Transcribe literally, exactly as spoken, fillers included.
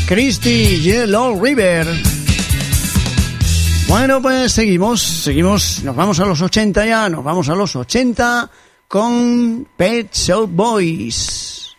Christy, Yellow River. Bueno, pues seguimos, seguimos, nos vamos a los ochenta ya, nos vamos a los ochenta con Pet Shop Boys.